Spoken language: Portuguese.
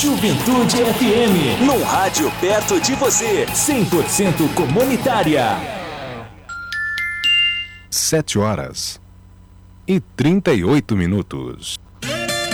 Juventude FM. Num rádio perto de você. 100% comunitária. 7 horas e 38 minutos.